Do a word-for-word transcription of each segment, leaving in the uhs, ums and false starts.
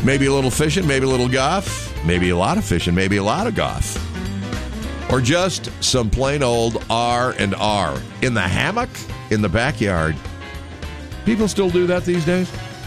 Maybe a little fishing, maybe a little golf, maybe a lot of fishing, maybe a lot of golf. Or just some plain old R and R. In the hammock, in the backyard. People still do that these days?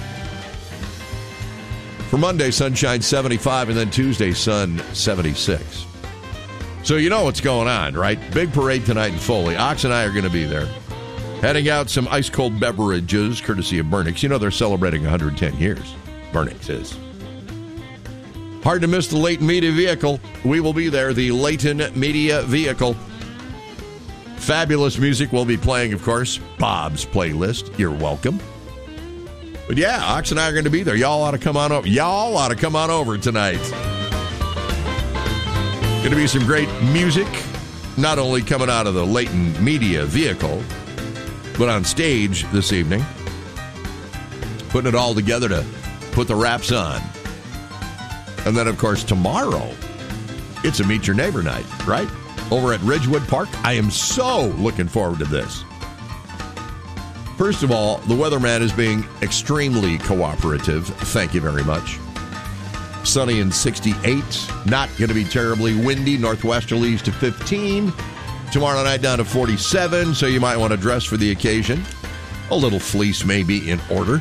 For Monday, sunshine seventy-five, and then Tuesday, sun seventy-six. So you know what's going on, right? Big parade tonight in Foley. Ox and I are going to be there. Heading out some ice-cold beverages, courtesy of Burnix. You know they're celebrating one hundred ten years. Burnix is. Hard to miss the Leighton Media Vehicle. We will be there, the Leighton Media Vehicle. Fabulous music will be playing, of course. Bob's playlist. You're welcome. But yeah, Ox and I are going to be there. Y'all ought to come on over. Y'all ought to come on over tonight. Going to be some great music, not only coming out of the Leighton Media Vehicle, but on stage this evening. Putting it all together to put the wraps on. And then, of course, tomorrow, it's a Meet Your Neighbor night, right? Over at Ridgewood Park. I am so looking forward to this. First of all, the weatherman is being extremely cooperative. Thank you very much. Sunny and sixty-eight. Not going to be terribly windy. Northwesterlies to fifteen. Tomorrow night down to forty-seven, so you might want to dress for the occasion. A little fleece may be in order.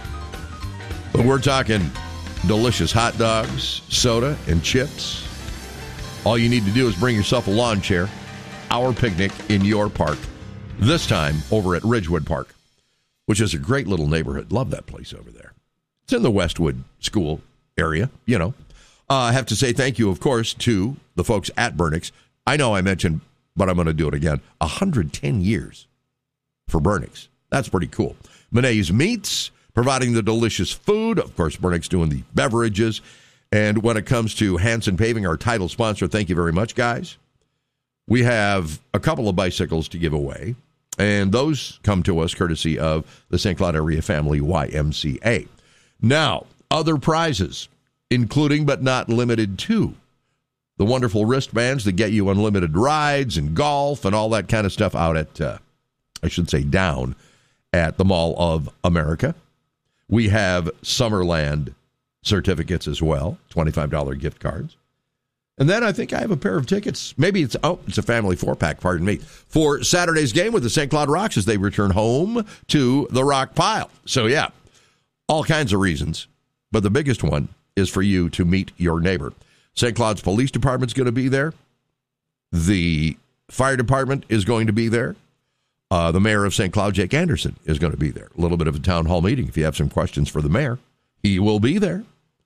But we're talking delicious hot dogs, soda, and chips. All you need to do is bring yourself a lawn chair. Our picnic in your park. This time over at Ridgewood Park, which is a great little neighborhood. Love that place over there. It's in the Westwood School area, you know. Uh, I have to say thank you, of course, to the folks at Burnix. I know I mentioned, but I'm going to do it again. one hundred ten years for Burnix. That's pretty cool. Monet's Meats, providing the delicious food. Of course, Burnix doing the beverages. And when it comes to Hanson Paving, our title sponsor, thank you very much, guys. We have a couple of bicycles to give away. And those come to us courtesy of the Saint Cloud Area Family Y M C A. Now, other prizes, including but not limited to the wonderful wristbands that get you unlimited rides and golf and all that kind of stuff out at, uh, I should say, down at the Mall of America. We have Summerland certificates as well, twenty-five dollars gift cards. And then I think I have a pair of tickets. Maybe it's, oh, it's a family four-pack, pardon me, for Saturday's game with the Saint Cloud Rocks as they return home to the Rock Pile. So, yeah, all kinds of reasons. But the biggest one is for you to meet your neighbor. Saint Cloud's Police Department's going to be there. The fire department is going to be there. Uh, the mayor of Saint Cloud, Jake Anderson, is going to be there. A little bit of a town hall meeting. If you have some questions for the mayor, he will be there.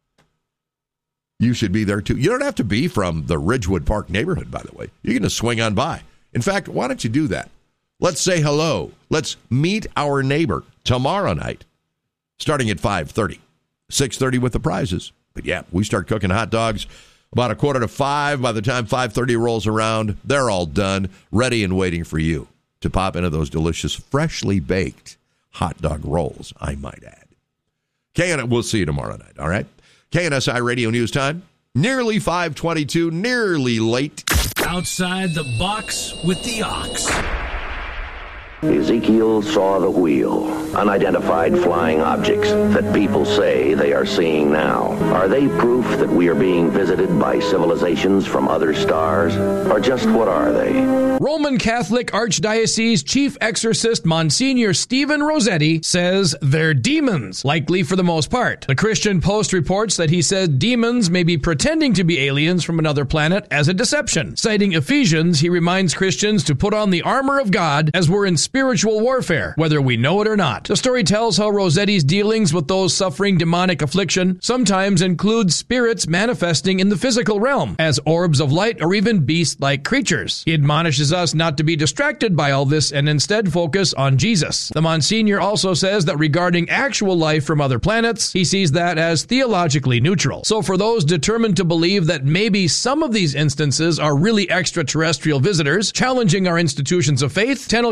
You should be there, too. You don't have to be from the Ridgewood Park neighborhood, by the way. You can just swing on by. In fact, why don't you do that? Let's say hello. Let's meet our neighbor tomorrow night, starting at five thirty. six thirty with the prizes. But, yeah, we start cooking hot dogs about a quarter to five. By the time five thirty rolls around, they're all done, ready and waiting for you to pop into those delicious, freshly baked hot dog rolls, I might add. K N, we'll see you tomorrow night, all right? K N S I Radio News Time, nearly five twenty-two, nearly late. Outside the box with the Ox. Ezekiel saw the wheel, unidentified flying objects that people say they are seeing now. Are they proof that we are being visited by civilizations from other stars? Or just what are they? Roman Catholic Archdiocese Chief Exorcist Monsignor Stephen Rossetti says they're demons, likely for the most part. The Christian Post reports that he said demons may be pretending to be aliens from another planet as a deception. Citing Ephesians, he reminds Christians to put on the armor of God as we're in spiritual warfare, whether we know it or not. The story tells how Rossetti's dealings with those suffering demonic affliction sometimes include spirits manifesting in the physical realm as orbs of light or even beast-like creatures. He admonishes us not to be distracted by all this and instead focus on Jesus. The Monsignor also says that regarding actual life from other planets, he sees that as theologically neutral. So for those determined to believe that maybe some of these instances are really extraterrestrial visitors challenging our institutions of faith, ten will get you twenty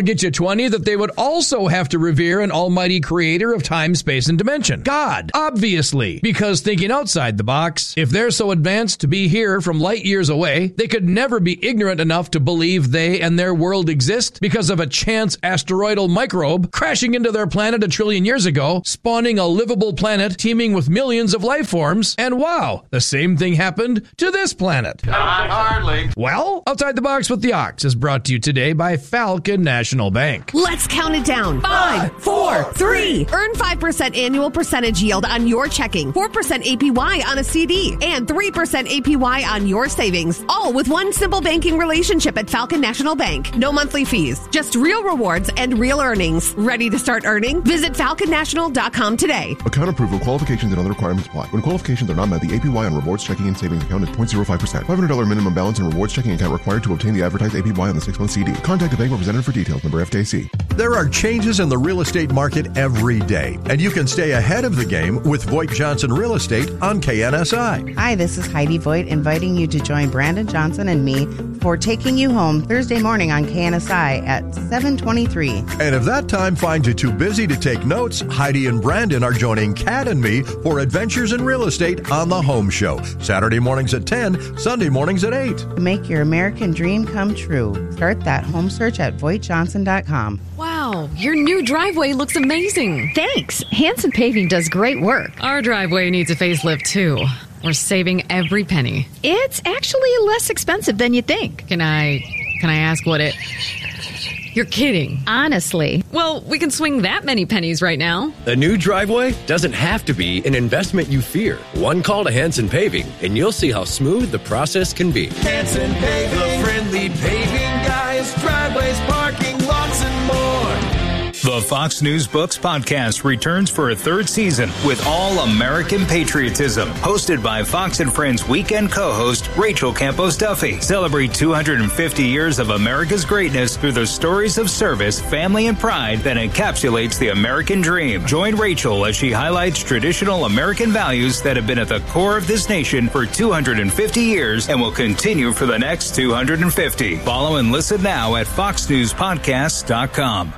twenty that they would also have to revere an almighty creator of time, space, and dimension. God, obviously, because thinking outside the box, if they're so advanced to be here from light years away, they could never be ignorant enough to believe they and their world exist because of a chance asteroidal microbe crashing into their planet a trillion years ago, spawning a livable planet teeming with millions of life forms, and wow, the same thing happened to this planet. Not hardly. Well, Outside the Box with the Ox is brought to you today by Falcon National Bank. Let's count it down. Five, four, three. Earn five percent annual percentage yield on your checking, four percent A P Y on a C D, and three percent A P Y on your savings, all with one simple banking relationship at Falcon National Bank. No monthly fees, just real rewards and real earnings. Ready to start earning? Visit falcon national dot com today. Account approval, qualifications, and other requirements apply. When qualifications are not met, the A P Y on rewards checking and savings account is zero point zero five percent. five hundred dollars minimum balance and rewards checking account required to obtain the advertised A P Y on the six-month C D. Contact the bank representative for details. Number F D I C. There are changes in the real estate market every day, and you can stay ahead of the game with Voigt Johnson Real Estate on K N S I. Hi, this is Heidi Voigt inviting you to join Brandon Johnson and me for Taking You Home Thursday morning on K N S I at seven twenty-three. And if that time finds you too busy to take notes, Heidi and Brandon are joining Kat and me for Adventures in Real Estate on the Home Show. Saturday mornings at ten, Sunday mornings at eight. Make your American dream come true. Start that home search at voigt johnson dot com. Wow, your new driveway looks amazing. Thanks. Hanson Paving does great work. Our driveway needs a facelift, too. We're saving every penny. It's actually less expensive than you think. Can I, can I ask what it... You're kidding. Honestly. Well, we can swing that many pennies right now. A new driveway doesn't have to be an investment you fear. One call to Hanson Paving, and you'll see how smooth the process can be. Hanson Paving, the friendly paving guys, driveways, parking lots, and more. The Fox News Books podcast returns for a third season with All American Patriotism, hosted by Fox and Friends weekend co-host Rachel Campos Duffy. Celebrate two hundred fifty years of America's greatness through the stories of service, family, and pride that encapsulates the American dream. Join Rachel as she highlights traditional American values that have been at the core of this nation for two hundred fifty years and will continue for the next two hundred fifty. Follow and listen now at fox news podcasts dot com.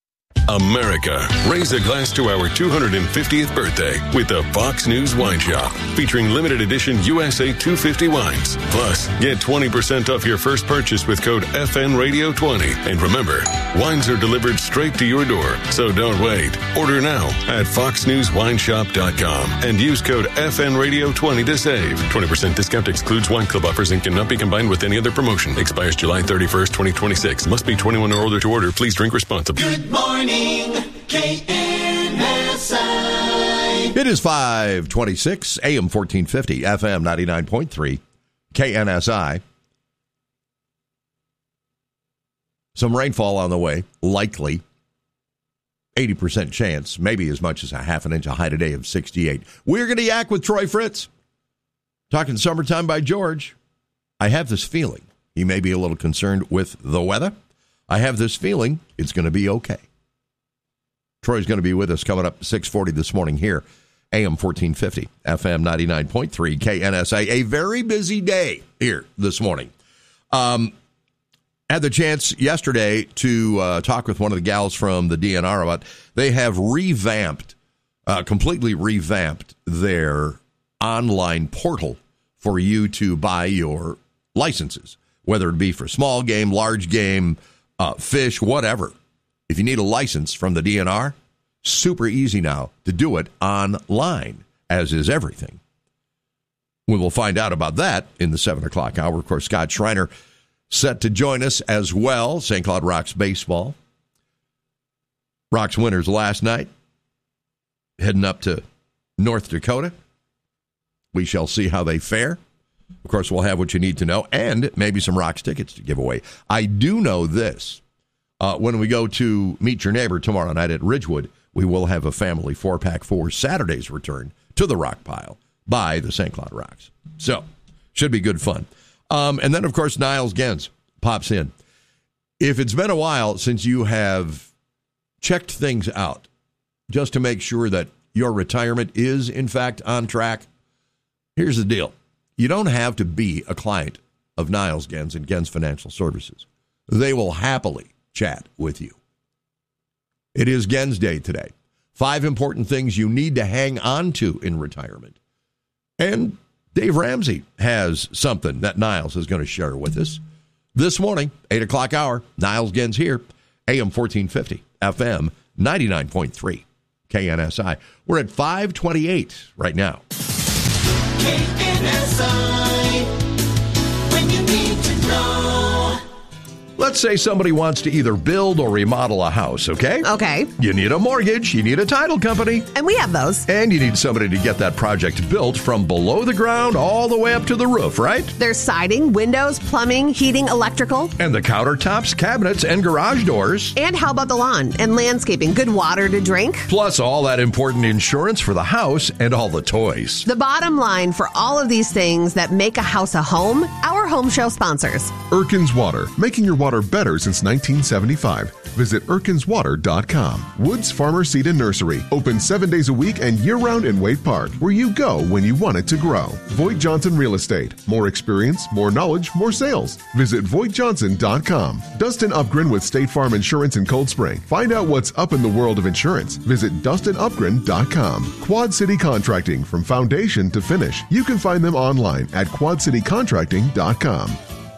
America, raise a glass to our two hundred fiftieth birthday with the Fox News Wine Shop, featuring limited edition U S A two fifty wines. Plus, get twenty percent off your first purchase with code F N Radio twenty. And remember, wines are delivered straight to your door, so don't wait. Order now at fox news wine shop dot com and use code F N Radio twenty to save. twenty percent discount excludes wine club offers and cannot be combined with any other promotion. Expires July thirty-first, twenty twenty-six. Must be twenty-one or older to order. Please drink responsibly. Good morning, K N S I. It is five twenty-six, A M fourteen fifty, F M ninety-nine point three, K N S I. Some rainfall on the way, likely. eighty percent chance, maybe as much as a half an inch, a high today of sixty-eight. We're going to yak with Troy Fritz. Talking Summertime by George. I have this feeling he may be a little concerned with the weather. I have this feeling it's going to be okay. Troy's going to be with us coming up six forty this morning here, A M fourteen fifty, F M ninety-nine point three, K N S A. A very busy day here this morning. Um, had the chance yesterday to uh, talk with one of the gals from the D N R about they have revamped, uh, completely revamped their online portal for you to buy your licenses, whether it be for small game, large game, uh, fish, whatever. If you need a license from the D N R, super easy now to do it online, as is everything. We will find out about that in the seven o'clock hour. Of course, Scott Schreiner set to join us as well. Saint Cloud Rocks baseball. Rocks winners last night. Heading up to North Dakota. We shall see how they fare. Of course, we'll have what you need to know and maybe some Rocks tickets to give away. I do know this. Uh, when we go to Meet Your Neighbor tomorrow night at Ridgewood, we will have a family four-pack for Saturday's return to the Rock Pile by the Saint Cloud Rocks. So, should be good fun. Um, and then, of course, Niles Gens pops in. If it's been a while since you have checked things out, just to make sure that your retirement is, in fact, on track, here's the deal. You don't have to be a client of Niles Gens and Gens Financial Services. They will happily chat with you. It is Gens Day today. Five important things you need to hang on to in retirement. And Dave Ramsey has something that Niles is going to share with us. This morning, eight o'clock hour, Niles Gens here, A M fourteen fifty, F M ninety-nine point three, K N S I. We're at five twenty-eight right now. K N S I, when you need to know. Let's say somebody wants to either build or remodel a house, okay? Okay. You need a mortgage, you need a title company. And we have those. And you need somebody to get that project built from below the ground all the way up to the roof, right? There's siding, windows, plumbing, heating, electrical. And the countertops, cabinets, and garage doors. And how about the lawn and landscaping? Good water to drink. Plus all that important insurance for the house and all the toys. The bottom line for all of these things that make a house a home, our home show sponsors. Erkins Water, making your water better since nineteen seventy-five. Visit erkins water dot com. Woods Farmer Seed and Nursery, open seven days a week and year-round in Wade Park, where you go when you want it to grow. Voigt Johnson Real Estate, more experience, more knowledge, more sales. Visit voigt johnson dot com. Dustin Upgren with State Farm Insurance in Cold Spring. Find out what's up in the world of insurance. Visit dustin upgren dot com. Quad City Contracting, from foundation to finish. You can find them online at quad city contracting dot com.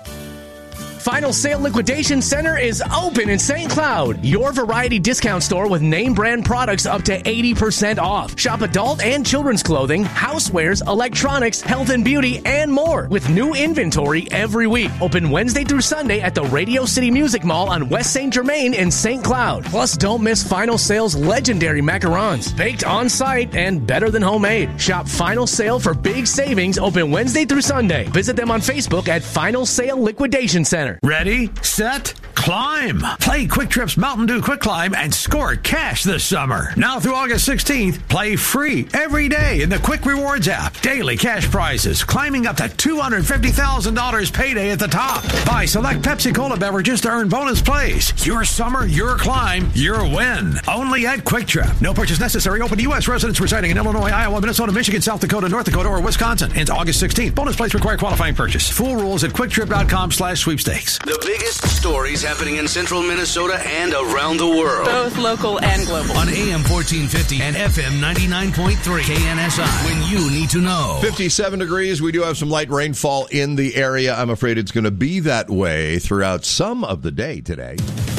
Final Sale Liquidation Center is open in Saint Cloud, your variety discount store with name brand products up to eighty percent off. Shop adult and children's clothing, housewares, electronics, health and beauty, and more with new inventory every week. Open Wednesday through Sunday at the Radio City Music Mall on West Saint Germain in Saint Cloud. Plus, don't miss Final Sale's legendary macarons, baked on site and better than homemade. Shop Final Sale for big savings, open Wednesday through Sunday. Visit them on Facebook at Final Sale Liquidation Center. Ready, set, climb. Play Quick Trip's Mountain Dew Quick Climb and score cash this summer. Now through August sixteenth, play free every day in the Quick Rewards app. Daily cash prizes, climbing up to two hundred fifty thousand dollars payday at the top. Buy select Pepsi Cola beverages to earn bonus plays. Your summer, your climb, your win. Only at Quick Trip. No purchase necessary. Open to U S residents residing in Illinois, Iowa, Minnesota, Michigan, South Dakota, North Dakota, or Wisconsin. Ends August sixteenth. Bonus plays require qualifying purchase. Full rules at quick trip dot com slash sweepstakes. The biggest stories happening in central Minnesota and around the world. Both local and global. On A M fourteen fifty and F M ninety-nine point three. K N S I. When you need to know. fifty-seven degrees. We do have some light rainfall in the area. I'm afraid it's going to be that way throughout some of the day today.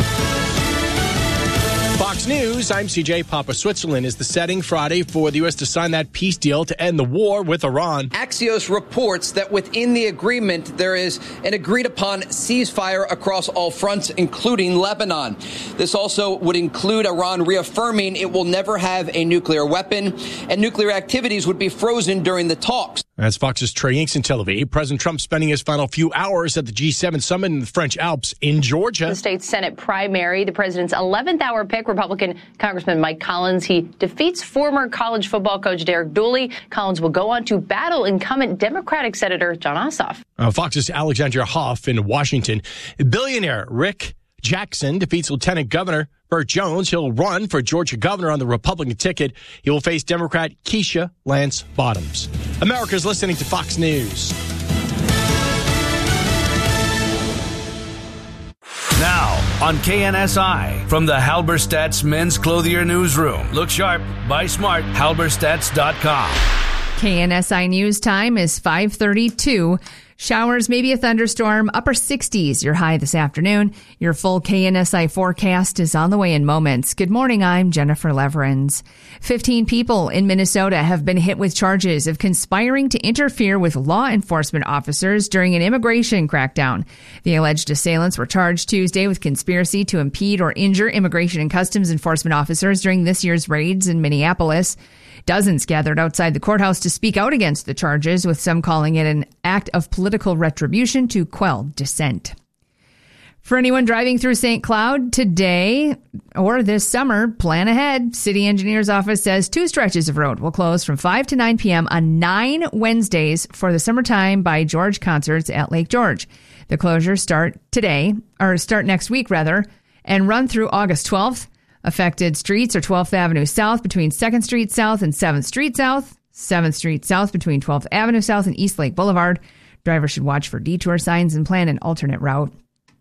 Fox News, I'm C J. Papa. Switzerland is the setting Friday for the U S to sign that peace deal to end the war with Iran. Axios reports that within the agreement, there is an agreed-upon ceasefire across all fronts, including Lebanon. This also would include Iran reaffirming it will never have a nuclear weapon, and nuclear activities would be frozen during the talks. As Fox's Trey Yanks in Tel Aviv, President Trump spending his final few hours at the G seven summit in the French Alps in Georgia. The state Senate primary, the president's eleventh hour pick, Republican Congressman Mike Collins. He defeats former college football coach Derek Dooley. Collins will go on to battle incumbent Democratic Senator Jon Ossoff. Uh, Fox's Alexandria Hoff in Washington. Billionaire Rick Jackson defeats Lieutenant Governor Burt Jones. He'll run for Georgia governor on the Republican ticket. He will face Democrat Keisha Lance Bottoms. America's listening to Fox News. Now on K N S I from the Halberstadt's Men's Clothier Newsroom. Look sharp, buy smart, halberstadts dot com. K N S I News time is five thirty-two. Showers, maybe a thunderstorm, upper sixties, your high this afternoon. Your full K N S I forecast is on the way in moments. Good morning, I'm Jennifer Leverins. Fifteen people in Minnesota have been hit with charges of conspiring to interfere with law enforcement officers during an immigration crackdown. The alleged assailants were charged Tuesday with conspiracy to impede or injure immigration and customs enforcement officers during this year's raids in Minneapolis. Dozens gathered outside the courthouse to speak out against the charges, with some calling it an act of political retribution to quell dissent. For anyone driving through Saint Cloud today or this summer, plan ahead. City Engineer's Office says two stretches of road will close from five to nine p.m. on nine Wednesdays for the Summertime by George concerts at Lake George. The closures start today, or start next week rather, and run through August twelfth. Affected streets are twelfth Avenue South between second Street South and seventh Street South, seventh Street South between twelfth Avenue South and East Lake Boulevard. Drivers should watch for detour signs and plan an alternate route.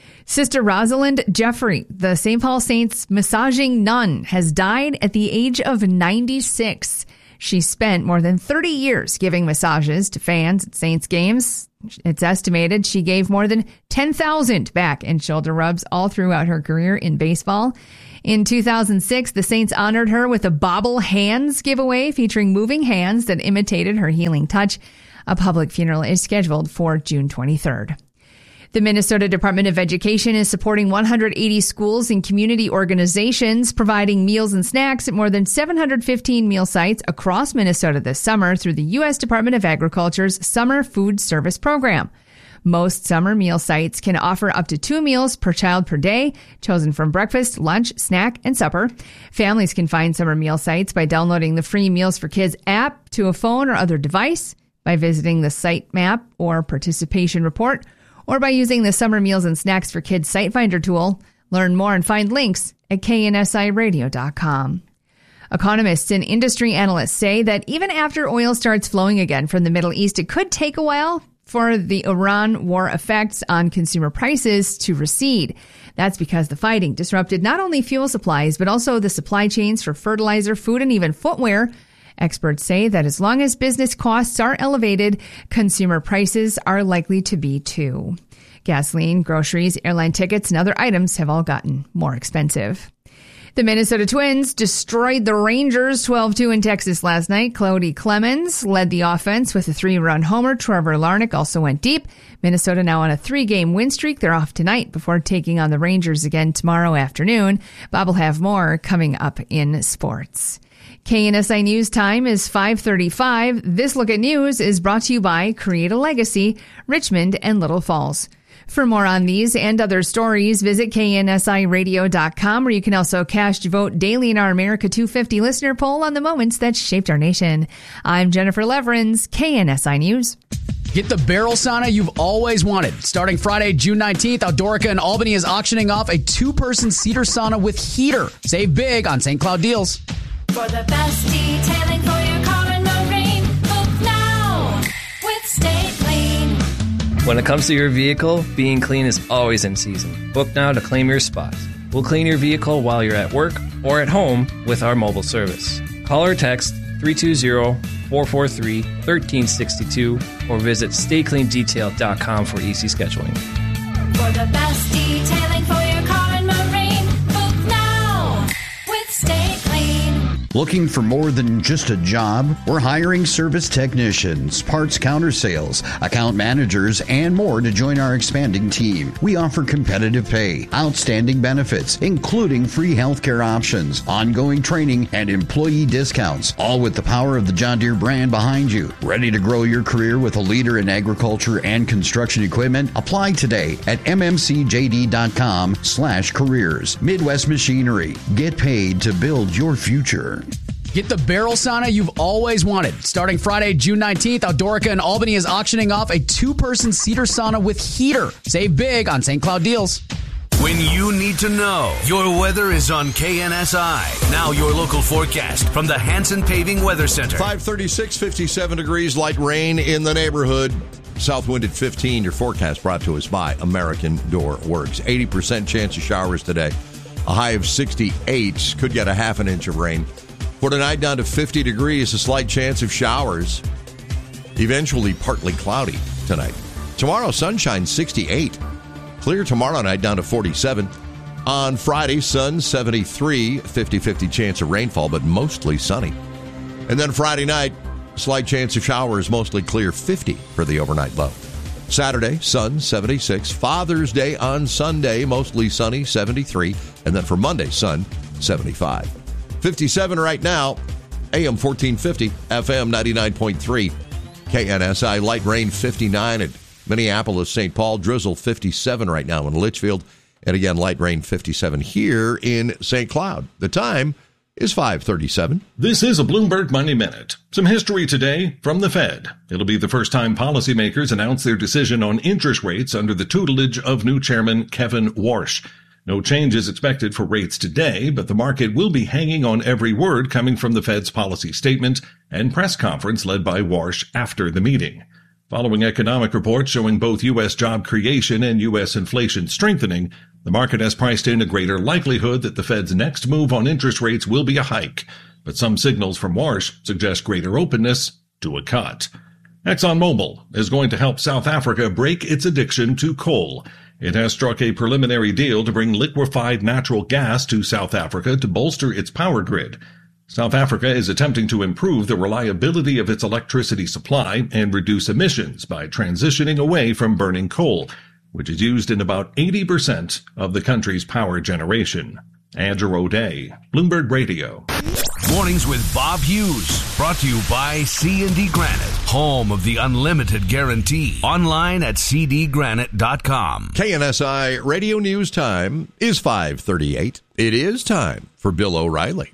Sister Rosalind Jeffrey, the Saint Paul Saints massaging nun, has died at the age of ninety-six. She spent more than thirty years giving massages to fans at Saints games. It's estimated she gave more than ten thousand back and shoulder rubs all throughout her career in baseball. In two thousand six, the Saints honored her with a Bobble Hands giveaway featuring moving hands that imitated her healing touch. A public funeral is scheduled for June twenty-third. The Minnesota Department of Education is supporting one hundred eighty schools and community organizations, providing meals and snacks at more than seven hundred fifteen meal sites across Minnesota this summer through the U S Department of Agriculture's Summer Food Service Program. Most summer meal sites can offer up to two meals per child per day, chosen from breakfast, lunch, snack, and supper. Families can find summer meal sites by downloading the free Meals for Kids app to a phone or other device, by visiting the site map or participation report, or by using the Summer Meals and Snacks for Kids Site Finder tool. Learn more and find links at K N S I radio dot com. Economists and industry analysts say that even after oil starts flowing again from the Middle East, it could take a while for the Iran war effects on consumer prices to recede. That's because the fighting disrupted not only fuel supplies, but also the supply chains for fertilizer, food, and even footwear. Experts say that as long as business costs are elevated, consumer prices are likely to be too. Gasoline, groceries, airline tickets, and other items have all gotten more expensive. The Minnesota Twins destroyed the Rangers twelve two in Texas last night. Cody Clemens led the offense with a three-run homer. Trevor Larnach also went deep. Minnesota now on a three-game win streak. They're off tonight before taking on the Rangers again tomorrow afternoon. Bob will have more coming up in sports. K N S I News time is five thirty-five. This look at news is brought to you by Create a Legacy, Richmond and Little Falls. For more on these and other stories, visit K N S I radio dot com, where you can also cast your vote daily in our America two fifty listener poll on the moments that shaped our nation. I'm Jennifer Leverins, K N S I News. Get the barrel sauna you've always wanted. Starting Friday, June nineteenth, Outdoorica in Albany is auctioning off a two-person cedar sauna with heater. Save big on Saint Cloud deals. For the best detailing for your car and marine, book now with Stay Clean. When it comes to your vehicle, being clean is always in season. Book now to claim your spot. We'll clean your vehicle while you're at work or at home with our mobile service. Call or text three two zero, four four three, one three six two or visit stay clean detail dot com for easy scheduling. For the best detailing for your car and marine, book now with Stay Clean. Looking for more than just a job? We're hiring service technicians, parts counter sales, account managers, and more to join our expanding team. We offer competitive pay, outstanding benefits, including free healthcare options, ongoing training, and employee discounts, all with the power of the John Deere brand behind you. Ready to grow your career with a leader in agriculture and construction equipment? Apply today at m m c j d dot com slash careers. Midwest Machinery. Get paid to build your future. Get the barrel sauna you've always wanted. Starting Friday, June nineteenth, Outdoorica in Albany is auctioning off a two-person cedar sauna with heater. Save big on Saint Cloud deals. When you need to know, your weather is on K N S I. Now your local forecast from the Hanson Paving Weather Center. five thirty-six, fifty-seven degrees, light rain in the neighborhood. South wind at fifteen. Your forecast brought to us by American Door Works. eighty percent chance of showers today. A high of sixty-eight. Could get a half an inch of rain. For tonight, down to fifty degrees, a slight chance of showers. Eventually partly cloudy tonight. Tomorrow, sunshine, sixty-eight. Clear tomorrow night, down to forty-seven. On Friday, sun, seventy-three. fifty-fifty chance of rainfall, but mostly sunny. And then Friday night, slight chance of showers, mostly clear, fifty for the overnight low. Saturday, sun, seventy-six. Father's Day on Sunday, mostly sunny, seventy-three. And then for Monday, sun, seventy-five. fifty-seven right now, A M fourteen fifty, F M ninety-nine point three, K N S I. Light rain fifty-nine at Minneapolis, Saint Paul. Drizzle fifty-seven right now in Litchfield. And again, light rain fifty-seven here in Saint Cloud. The time is five thirty-seven. This is a Bloomberg Money Minute. Some history today from the Fed. It'll be the first time policymakers announce their decision on interest rates under the tutelage of new chairman Kevin Warsh. No change is expected for rates today, but the market will be hanging on every word coming from the Fed's policy statement and press conference led by Warsh after the meeting. Following economic reports showing both U S job creation and U S inflation strengthening, the market has priced in a greater likelihood that the Fed's next move on interest rates will be a hike. But some signals from Warsh suggest greater openness to a cut. ExxonMobil is going to help South Africa break its addiction to coal. It has struck a preliminary deal to bring liquefied natural gas to South Africa to bolster its power grid. South Africa is attempting to improve the reliability of its electricity supply and reduce emissions by transitioning away from burning coal, which is used in about eighty percent of the country's power generation. Andrew O'Day, Bloomberg Radio. Mornings with Bob Hughes, brought to you by C and D Granite, home of the unlimited guarantee. Online at c d granite dot com. K N S I Radio News time is five thirty-eight. It is time for Bill O'Reilly.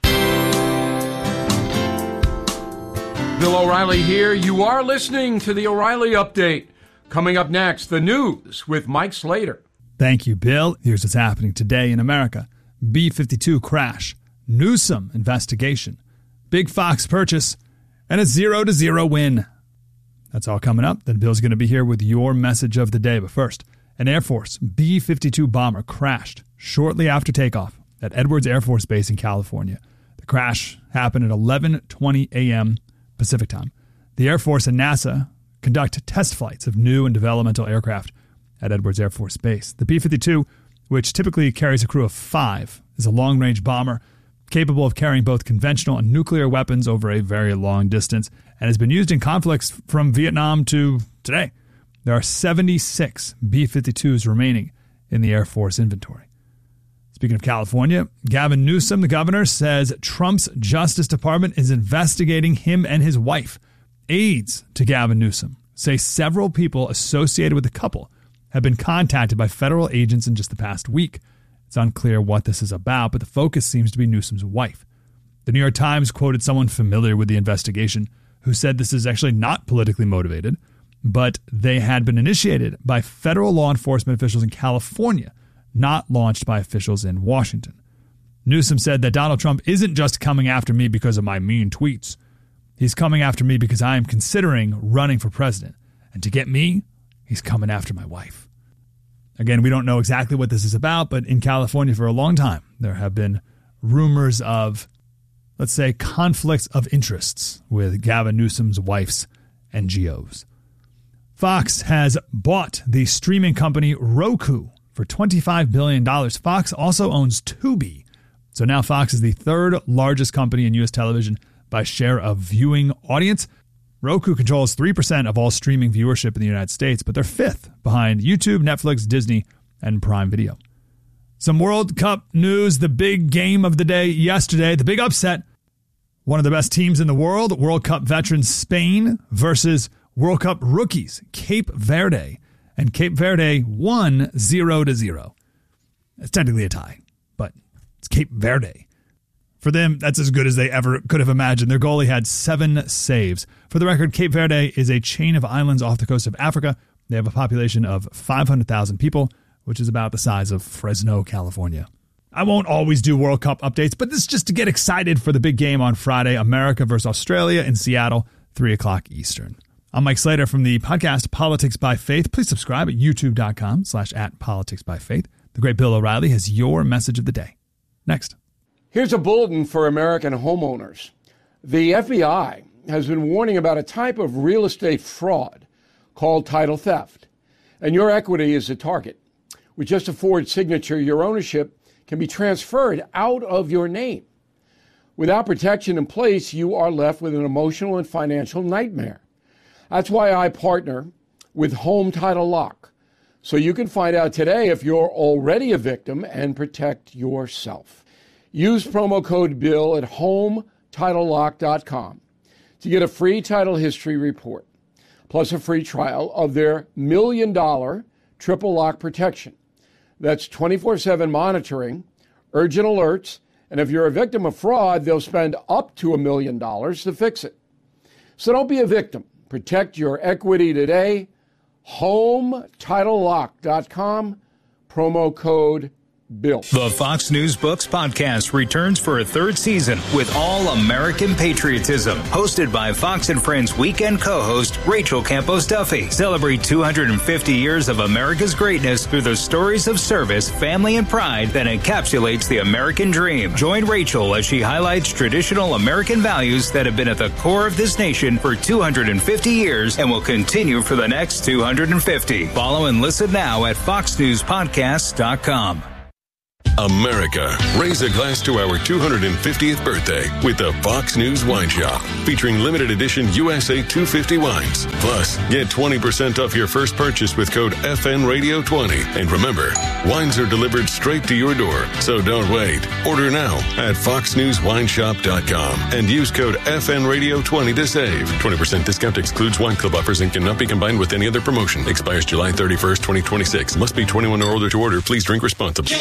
Bill O'Reilly here. You are listening to the O'Reilly Update. Coming up next, the news with Mike Slater. Thank you, Bill. Here's what's happening today in America. B fifty-two crash, Newsom investigation, big Fox purchase, and a zero to zero win. That's all coming up. Then Bill's going to be here with your message of the day. But first, an Air Force B fifty-two bomber crashed shortly after takeoff at Edwards Air Force Base in California. The crash happened at eleven twenty a.m. Pacific time. The Air Force and NASA conduct test flights of new and developmental aircraft at Edwards Air Force Base. The B fifty-two, which typically carries a crew of five, is a long-range bomber capable of carrying both conventional and nuclear weapons over a very long distance and has been used in conflicts from Vietnam to today. There are seventy-six B fifty-twos remaining in the Air Force inventory. Speaking of California, Gavin Newsom, the governor, says Trump's Justice Department is investigating him and his wife. Aides to Gavin Newsom say several people associated with the couple have been contacted by federal agents in just the past week. It's unclear what this is about, but the focus seems to be Newsom's wife. The New York Times quoted someone familiar with the investigation who said this is actually not politically motivated, but they had been initiated by federal law enforcement officials in California, not launched by officials in Washington. Newsom said that Donald Trump isn't just coming after me because of my mean tweets. He's coming after me because I am considering running for president. And to get me, he's coming after my wife. Again, we don't know exactly what this is about, but in California for a long time, there have been rumors of, let's say, conflicts of interests with Gavin Newsom's wife's N G Os. Fox has bought the streaming company Roku for twenty-five billion dollars. Fox also owns Tubi. So now Fox is the third largest company in U S television by share of viewing audience. Roku controls three percent of all streaming viewership in the United States, but they're fifth behind YouTube, Netflix, Disney, and Prime Video. Some World Cup news, the big game of the day yesterday, the big upset. One of the best teams in the world, World Cup veterans Spain versus World Cup rookies Cape Verde. And Cape Verde won zero to zero. It's technically a tie, but it's Cape Verde. For them, that's as good as they ever could have imagined. Their goalie had seven saves. For the record, Cape Verde is a chain of islands off the coast of Africa. They have a population of five hundred thousand people, which is about the size of Fresno, California. I won't always do World Cup updates, but this is just to get excited for the big game on Friday, America versus Australia in Seattle, three o'clock Eastern. I'm Mike Slater from the podcast Politics by Faith. Please subscribe at youtube.com slash at politics by faith. The great Bill O'Reilly has your message of the day. Next. Here's a bulletin for American homeowners. The F B I has been warning about a type of real estate fraud called title theft. And your equity is the target. With just a forged signature, your ownership can be transferred out of your name. Without protection in place, you are left with an emotional and financial nightmare. That's why I partner with Home Title Lock, so you can find out today if you're already a victim and protect yourself. Use promo code BILL at home title lock dot com to get a free title history report, plus a free trial of their million dollar triple lock protection. That's twenty-four seven monitoring, urgent alerts, and if you're a victim of fraud, they'll spend up to a million dollars to fix it. So don't be a victim. Protect your equity today. home title lock dot com, promo code Bill. The Fox News Books podcast returns for a third season with all American patriotism. Hosted by Fox and Friends weekend co-host Rachel Campos Duffy. Celebrate two hundred fifty years of America's greatness through the stories of service, family, and pride that encapsulates the American dream. Join Rachel as she highlights traditional American values that have been at the core of this nation for two hundred fifty years and will continue for the next two hundred fifty. Follow and listen now at fox news podcast dot com. America, raise a glass to our two hundred fiftieth birthday with the Fox News Wine Shop, featuring limited edition U S A two fifty wines. Plus, get twenty percent off your first purchase with code F N Radio twenty. And remember, wines are delivered straight to your door, so don't wait. Order now at fox news wine shop dot com and use code F N Radio twenty to save. twenty percent discount excludes wine club offers and cannot be combined with any other promotion. Expires July thirty-first, twenty twenty-six. Must be twenty-one or older to order. Please drink responsibly.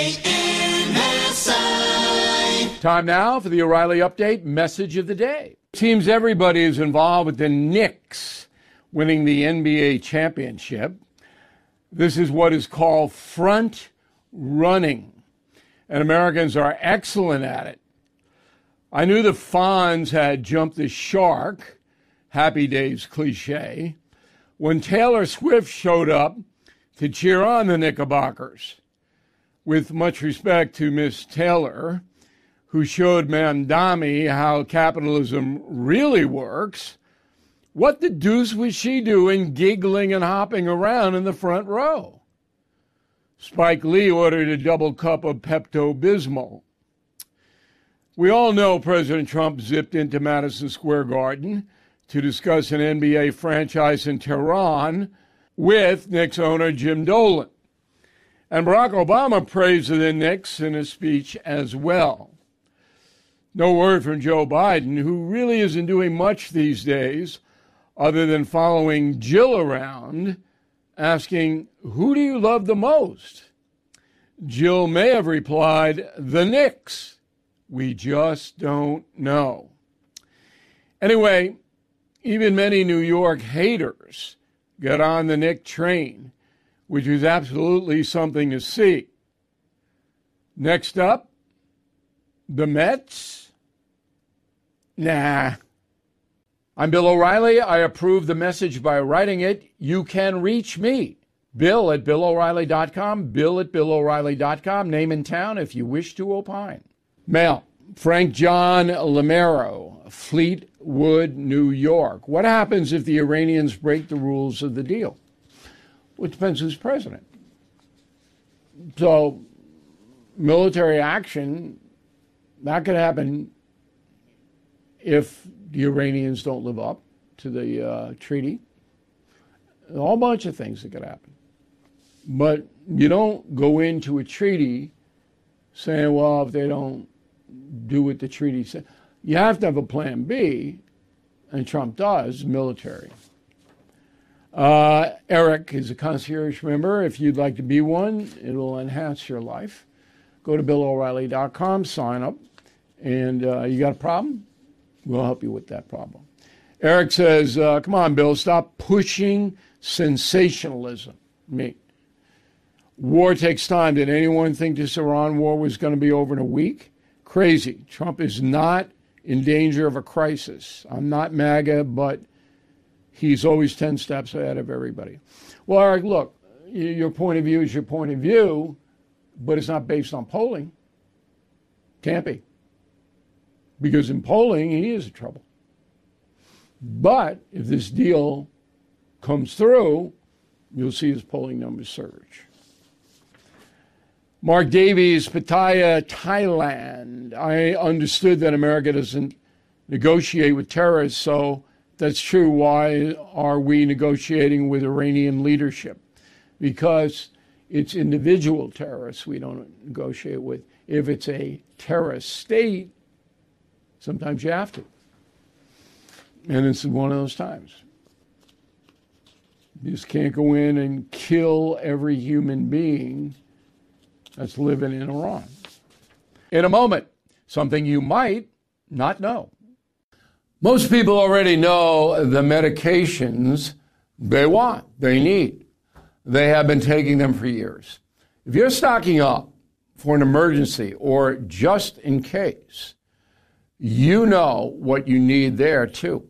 Time now for the O'Reilly Update message of the day. Seems everybody is involved with the Knicks winning the N B A championship. This is what is called front running, and Americans are excellent at it. I knew the Fonz had jumped the shark, Happy Days cliche, when Taylor Swift showed up to cheer on the Knickerbockers. With much respect to Miss Taylor, who showed Mandami how capitalism really works, what the deuce was she doing giggling and hopping around in the front row? Spike Lee ordered a double cup of Pepto-Bismol. We all know President Trump zipped into Madison Square Garden to discuss an N B A franchise in Tehran with Knicks owner Jim Dolan. And Barack Obama praised the Knicks in a speech as well. No word from Joe Biden, who really isn't doing much these days other than following Jill around, asking, "Who do you love the most?" Jill may have replied, "The Knicks. We just don't know." Anyway, even many New York haters got on the Knick train, which was absolutely something to see. Next up, the Mets? Nah. I'm Bill O'Reilly. I approve the message by writing it. You can reach me, Bill at Bill O'Reilly dot com, Bill at Bill O'Reilly dot com, name and town if you wish to opine. Mail, Frank John Lamero, Fleetwood, New York. What happens if the Iranians break the rules of the deal? Well, it depends who's president. So, military action, that could happen if the Iranians don't live up to the uh, treaty. A whole bunch of things that could happen. But you don't go into a treaty saying, well, if they don't do what the treaty says. You have to have a plan B, and Trump does, military. Uh, Eric is a concierge member. If you'd like to be one, it will enhance your life. Go to Bill O'Reilly dot com, sign up, and uh, you got a problem? We'll help you with that problem. Eric says, uh, come on, Bill, stop pushing sensationalism. Me. War takes time. Did anyone think this Iran war was going to be over in a week? Crazy. Trump is not in danger of a crisis. I'm not MAGA, but he's always ten steps ahead of everybody. Well, Eric, look, your point of view is your point of view, but it's not based on polling. Can't be. Because in polling, he is in trouble. But if this deal comes through, you'll see his polling numbers surge. Mark Davies, Pattaya, Thailand. I understood that America doesn't negotiate with terrorists, so that's true. Why are we negotiating with Iranian leadership? Because it's individual terrorists we don't negotiate with. If it's a terrorist state, sometimes you have to. And this is one of those times. You just can't go in and kill every human being that's living in Iran. In a moment, something you might not know. Most people already know the medications they want, they need. They have been taking them for years. If you're stocking up for an emergency or just in case, you know what you need there too.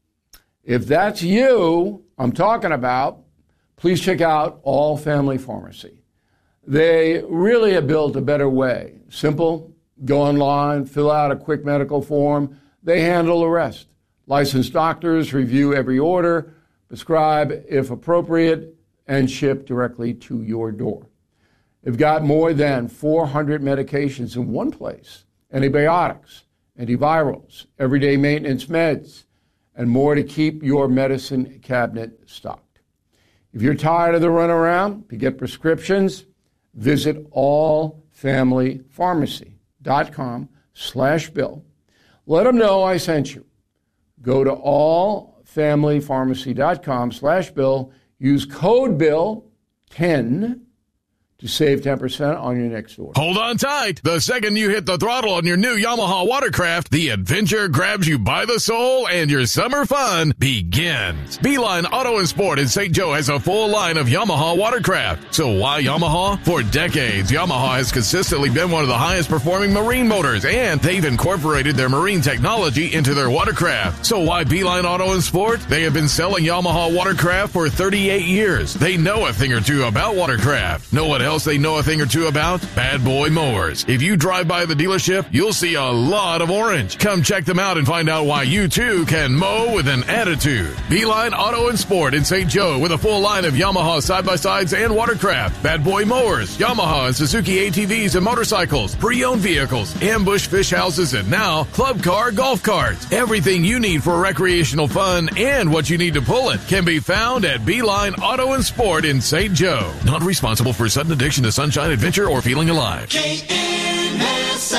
If that's you I'm talking about, please check out All Family Pharmacy. They really have built a better way. Simple, go online, fill out a quick medical form. They handle the rest. Licensed doctors review every order, prescribe if appropriate, and ship directly to your door. They've got more than four hundred medications in one place. Antibiotics, antivirals, everyday maintenance meds, and more to keep your medicine cabinet stocked. If you're tired of the runaround, to get prescriptions, visit all family pharmacy dot com slash bill. Let them know I sent you. Go to all family pharmacy dot com slash bill. Use code bill ten to save ten percent on your next order. Hold on tight. The second you hit the throttle on your new Yamaha watercraft, the adventure grabs you by the soul and your summer fun begins. Beeline Auto and Sport in Saint Joe has a full line of Yamaha watercraft. So why Yamaha? For decades, Yamaha has consistently been one of the highest performing marine motors, and they've incorporated their marine technology into their watercraft. So why Beeline Auto and Sport? They have been selling Yamaha watercraft for thirty-eight years. They know a thing or two about watercraft. Know what else they know a thing or two about? Bad Boy Mowers. If you drive by the dealership, you'll see a lot of orange. Come check them out and find out why you too can mow with an attitude. Beeline Auto and Sport in Saint Joe with a full line of Yamaha side-by-sides and watercraft, Bad Boy Mowers, Yamaha and Suzuki A T Vs and motorcycles, pre-owned vehicles, ambush fish houses, and now club car golf carts. Everything you need for recreational fun and what you need to pull it can be found at Beeline Auto and Sport in Saint Joe. Not responsible for sudden addiction to sunshine, adventure, or feeling alive. K N S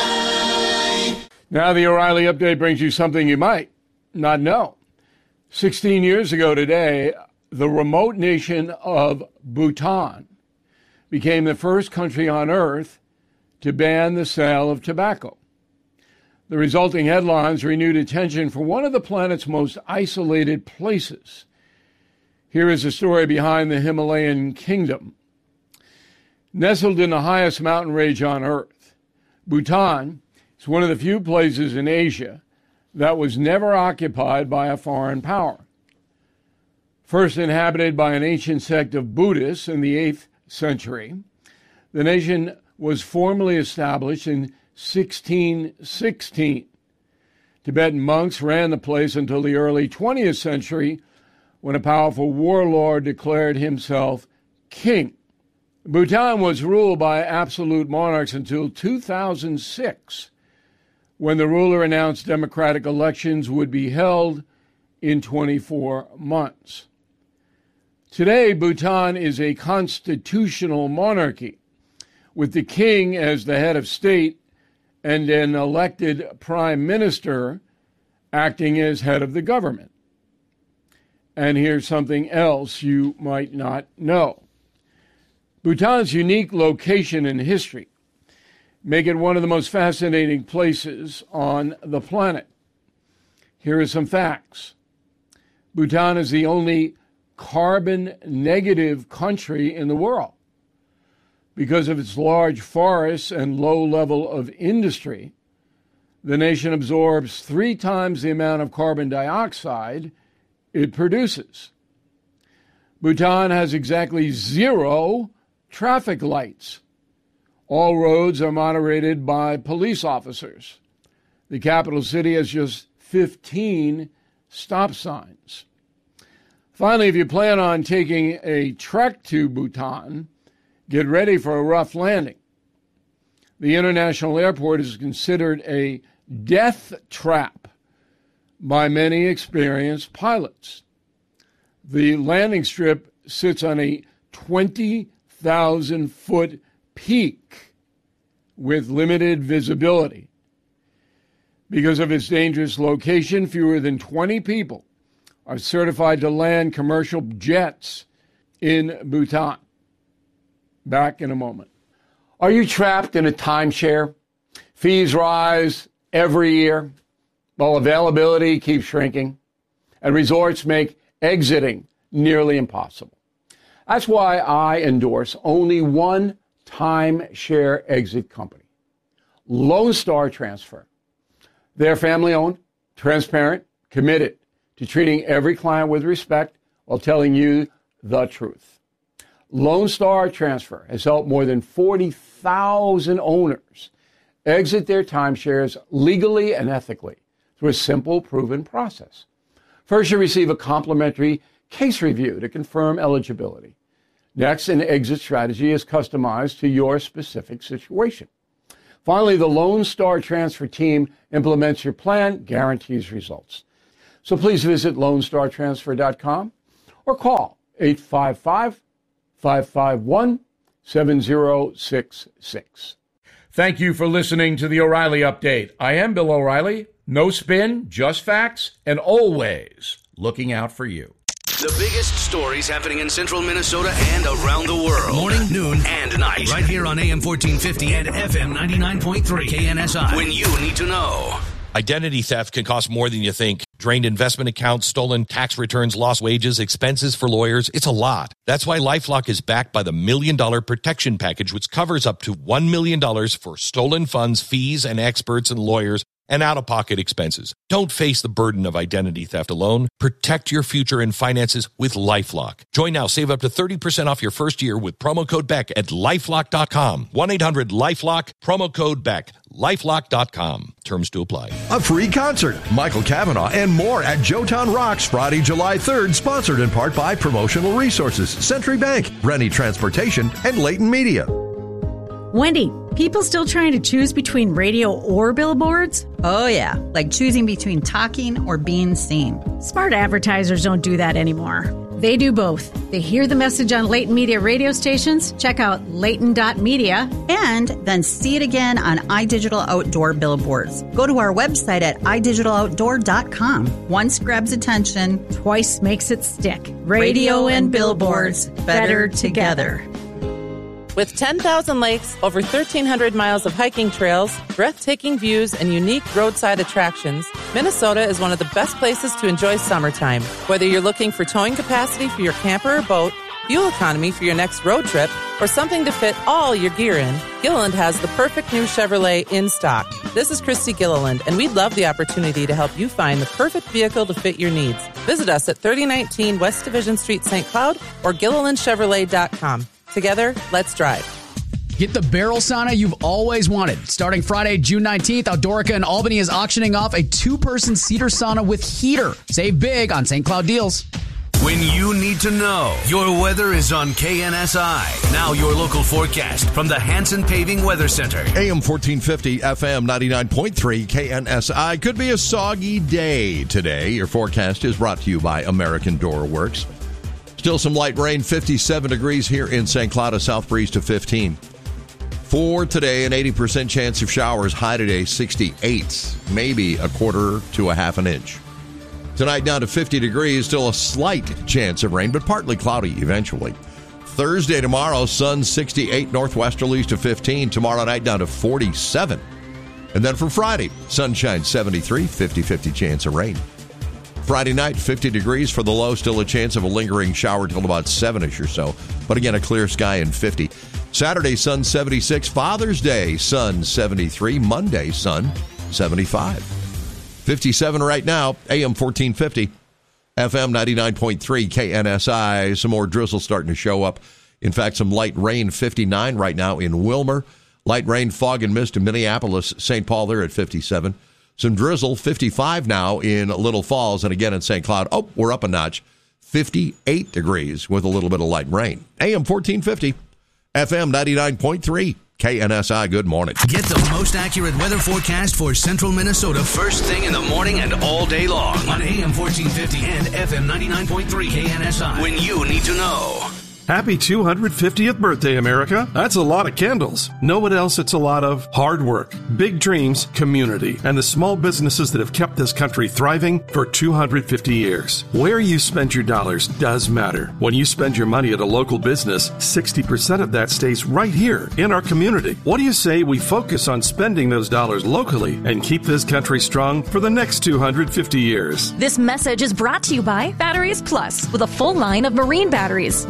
I. Now the O'Reilly Update brings you something you might not know. sixteen years ago today, the remote nation of Bhutan became the first country on earth to ban the sale of tobacco. The resulting headlines renewed attention for one of the planet's most isolated places. Here is a story behind the Himalayan kingdom. Nestled in the highest mountain range on Earth, Bhutan is one of the few places in Asia that was never occupied by a foreign power. First inhabited by an ancient sect of Buddhists in the eighth century, the nation was formally established in sixteen sixteen. Tibetan monks ran the place until the early twentieth century, when a powerful warlord declared himself king. Bhutan was ruled by absolute monarchs until two thousand six, when the ruler announced democratic elections would be held in twenty-four months. Today, Bhutan is a constitutional monarchy, with the king as the head of state and an elected prime minister acting as head of the government. And here's something else you might not know. Bhutan's unique location and history make it one of the most fascinating places on the planet. Here are some facts. Bhutan is the only carbon-negative country in the world. Because of its large forests and low level of industry, the nation absorbs three times the amount of carbon dioxide it produces. Bhutan has exactly zero traffic lights. All roads are moderated by police officers. The capital city has just fifteen stop signs. Finally, if you plan on taking a trek to Bhutan, get ready for a rough landing. The international airport is considered a death trap by many experienced pilots. The landing strip sits on a twenty thousand foot peak with limited visibility. Because of its dangerous location, fewer than twenty people are certified to land commercial jets in Bhutan. Back in a moment. Are you trapped in a timeshare? Fees rise every year, while availability keeps shrinking, and resorts make exiting nearly impossible. That's why I endorse only one timeshare exit company, Lone Star Transfer. They're family-owned, transparent, committed to treating every client with respect while telling you the truth. Lone Star Transfer has helped more than forty thousand owners exit their timeshares legally and ethically through a simple, proven process. First, you receive a complimentary case review to confirm eligibility. Next, an exit strategy is customized to your specific situation. Finally, the Lone Star Transfer team implements your plan, guarantees results. So please visit lone star transfer dot com or call eight five five, five five one, seven zero six six. Thank you for listening to the O'Reilly Update. I am Bill O'Reilly. No spin, just facts, and always looking out for you. The biggest stories happening in central Minnesota and around the world. Morning, noon, and night. Right here on A M fourteen fifty and F M ninety-nine point three K N S I. When you need to know. Identity theft can cost more than you think. Drained investment accounts, stolen tax returns, lost wages, expenses for lawyers. It's a lot. That's why LifeLock is backed by the Million Dollar Protection Package, which covers up to one million dollars for stolen funds, fees, and experts and lawyers, and out-of-pocket expenses. Don't face the burden of identity theft alone. Protect your future and finances with LifeLock. Join now. Save up to thirty percent off your first year with promo code Beck at lifelock dot com. one eight hundred LifeLock, promo code Beck. lifelock dot com. Terms to apply. A free concert, Michael Cavanaugh, and more at Joetown Rocks Friday, July third, sponsored in part by Promotional Resources, Century Bank, Rennie Transportation, and Leighton Media. Wendy, people still trying to choose between radio or billboards? Oh, yeah, like choosing between talking or being seen. Smart advertisers don't do that anymore. They do both. They hear the message on Leighton Media radio stations, check out leighton dot media, and then see it again on iDigital Outdoor billboards. Go to our website at i digital outdoor dot com. Once grabs attention, twice makes it stick. Radio, radio and billboards, better together. With ten thousand lakes, over thirteen hundred miles of hiking trails, breathtaking views, and unique roadside attractions, Minnesota is one of the best places to enjoy summertime. Whether you're looking for towing capacity for your camper or boat, fuel economy for your next road trip, or something to fit all your gear in, Gilliland has the perfect new Chevrolet in stock. This is Christy Gilliland, and we'd love the opportunity to help you find the perfect vehicle to fit your needs. Visit us at thirty nineteen West Division Street, Saint Cloud, or gilliland chevrolet dot com. Together, let's drive. Get the barrel sauna you've always wanted. Starting Friday, June nineteenth, Outdoorica in Albany is auctioning off a two-person cedar sauna with heater. Save big on Saint Cloud deals. When you need to know, your weather is on K N S I. Now your local forecast from the Hanson Paving Weather Center. A M fourteen fifty, F M ninety-nine point three, K N S I. Could be a soggy day today. Your forecast is brought to you by American Door Works. Still some light rain, fifty-seven degrees here in Saint Cloud, a south breeze to fifteen. For today, an eighty percent chance of showers, high today, sixty-eight, maybe a quarter to a half an inch. Tonight down to fifty degrees, still a slight chance of rain, but partly cloudy eventually. Thursday tomorrow, sun sixty-eight, northwesterlies to fifteen. Tomorrow night down to forty-seven. And then for Friday, sunshine seventy-three, fifty-fifty chance of rain. Friday night, fifty degrees for the low, still a chance of a lingering shower till about seven-ish or so. But again, a clear sky and fifty. Saturday, sun seventy-six. Father's Day, sun seventy-three. Monday, sun seventy-five. fifty-seven right now, A M fourteen fifty, F M ninety-nine point three, K N S I. Some more drizzle starting to show up. In fact, some light rain, fifty-nine right now in Wilmer. Light rain, fog, and mist in Minneapolis, Saint Paul there at fifty-seven. Some drizzle, fifty-five now in Little Falls, and again in Saint Cloud. Oh, we're up a notch, fifty-eight degrees with a little bit of light rain. A M fourteen fifty, F M ninety-nine point three, K N S I. Good morning. Get the most accurate weather forecast for central Minnesota first thing in the morning and all day long on A M fourteen fifty and F M ninety-nine point three K N S I. When you need to know. Happy two hundred fiftieth birthday, America. That's a lot of candles. Know what else it's a lot of? Hard work, big dreams, community, and the small businesses that have kept this country thriving for two hundred fifty years. Where you spend your dollars does matter. When you spend your money at a local business, sixty percent of that stays right here in our community. What do you say we focus on spending those dollars locally and keep this country strong for the next two hundred fifty years? This message is brought to you by Batteries Plus with a full line of marine batteries. Don't let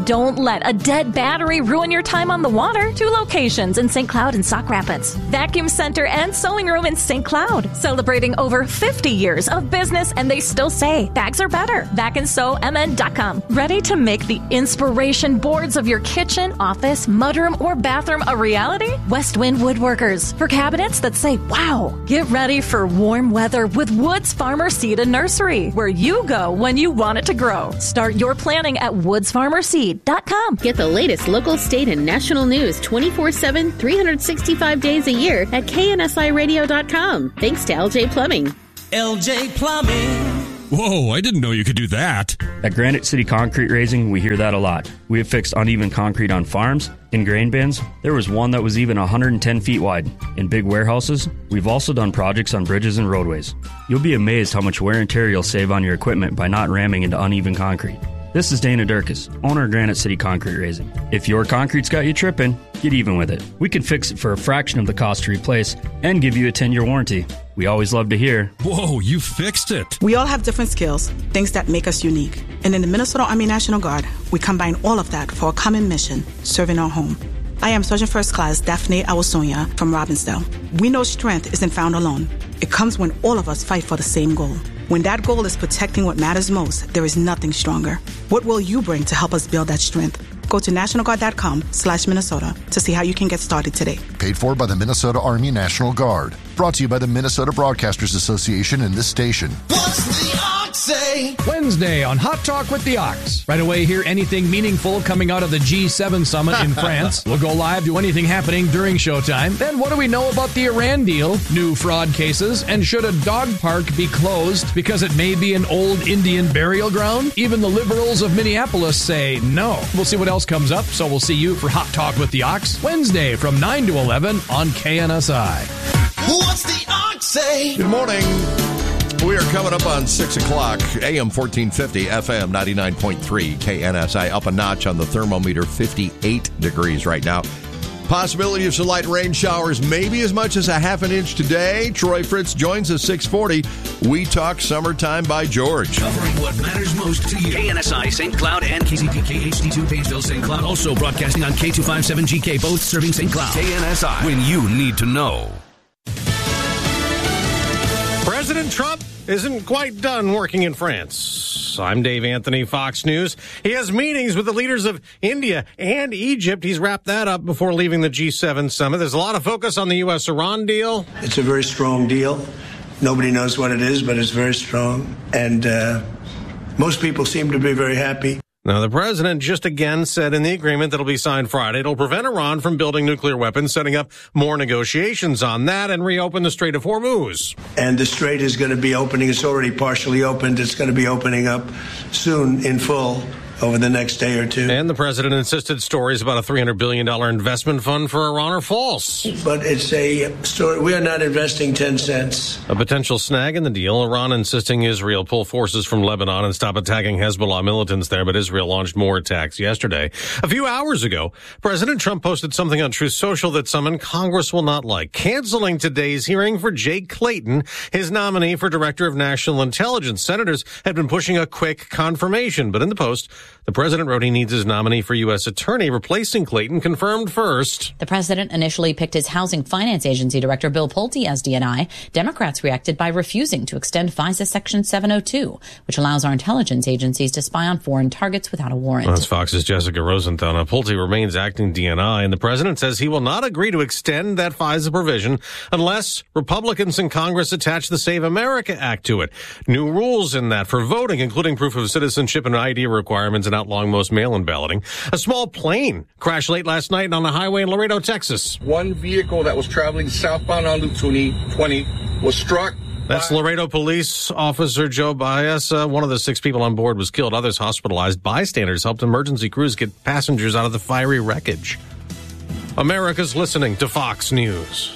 let a dead battery ruin your time on the water. Two locations in Saint Cloud and Sauk Rapids. Vacuum Center and Sewing Room in Saint Cloud. Celebrating over fifty years of business, and they still say bags are better. vac and sew m n dot com. Ready to make the inspiration boards of your kitchen, office, mudroom, or bathroom a reality? Westwind Woodworkers. For cabinets that say, wow. Get ready for warm weather with Woods Farmer Seed and Nursery, where you go when you want it to grow. Start your planning at woods farmer seed dot com. Get the latest local, state, and national news twenty-four seven, three hundred sixty-five days a year at K N S I radio dot com. Thanks to L J Plumbing. L J Plumbing. Whoa, I didn't know you could do that. At Granite City Concrete Raising, we hear that a lot. We have fixed uneven concrete on farms, in grain bins. There was one that was even one hundred ten feet wide. In big warehouses, we've also done projects on bridges and roadways. You'll be amazed how much wear and tear you'll save on your equipment by not ramming into uneven concrete. This is Dana Durkis, owner of Granite City Concrete Raising. If your concrete's got you tripping, get even with it. We can fix it for a fraction of the cost to replace and give you a ten-year warranty. We always love to hear, whoa, you fixed it. We all have different skills, things that make us unique. And in the Minnesota Army National Guard, we combine all of that for a common mission, serving our home. I am Sergeant First Class Daphne Awasonia from Robbinsdale. We know strength isn't found alone. It comes when all of us fight for the same goal. When that goal is protecting what matters most, there is nothing stronger. What will you bring to help us build that strength? Go to national guard dot com slash Minnesota to see how you can get started today. Paid for by the Minnesota Army National Guard. Brought to you by the Minnesota Broadcasters Association and this station. What's the Ox say? Wednesday on Hot Talk with the Ox. Right away, hear anything meaningful coming out of the G seven summit in France. We'll go live to anything happening during showtime. Then what do we know about the Iran deal? New fraud cases. And should a dog park be closed because it may be an old Indian burial ground? Even the liberals of Minneapolis say no. We'll see what else comes up, so we'll see you for Hot Talk with the Ox Wednesday from nine to eleven on K N S I. What's the Ox say? Good morning. We are coming up on six o'clock, A M fourteen fifty, F M ninety-nine point three, K N S I. Up a notch on the thermometer, fifty-eight degrees right now. Possibility of some light rain showers, maybe as much as a half an inch today. Troy Fritz joins us six forty. We talk summertime by George. Covering what matters most to you. K N S I, Saint Cloud, and K Z P K H D two, Painesville, Saint Cloud. Also broadcasting on K two fifty-seven G K, both serving Saint Cloud. K N S I, when you need to know. President Trump isn't quite done working in France. I'm Dave Anthony, Fox News. He has meetings with the leaders of India and Egypt. He's wrapped that up before leaving the G seven summit. There's a lot of focus on the U S Iran deal. It's a very strong deal. Nobody knows what it is, but it's very strong. And uh, most people seem to be very happy. Now, the president just again said in the agreement that'll be signed Friday, it'll prevent Iran from building nuclear weapons, setting up more negotiations on that, and reopen the Strait of Hormuz. And the strait is going to be opening. It's already partially opened. It's going to be opening up soon in full over the next day or two. And the president insisted stories about a three hundred billion dollars investment fund for Iran are false. But it's a story. We are not investing ten cents. A potential snag in the deal, Iran insisting Israel pull forces from Lebanon and stop attacking Hezbollah militants there, but Israel launched more attacks yesterday. A few hours ago, President Trump posted something on Truth Social that some in Congress will not like, canceling today's hearing for Jake Clayton, his nominee for Director of National Intelligence. Senators had been pushing a quick confirmation, but in the post, the president wrote he needs his nominee for U S attorney, replacing Clayton, confirmed first. The president initially picked his Housing Finance Agency Director Bill Pulte as D N I. Democrats reacted by refusing to extend FISA Section seven oh two, which allows our intelligence agencies to spy on foreign targets without a warrant. That's Fox's Jessica Rosenthal. Now, Pulte remains acting D N I, and the president says he will not agree to extend that FISA provision unless Republicans in Congress attach the Save America Act to it. New rules in that for voting, including proof of citizenship and I D requirements, and outlawing most mail-in balloting. A small plane crashed late last night on a highway in Laredo, Texas. One vehicle that was traveling southbound on Loop twenty was struck. That's Laredo Police Officer Joe Baez. Uh, one of the six people on board was killed. Others hospitalized. Bystanders helped emergency crews get passengers out of the fiery wreckage. America's listening to Fox News.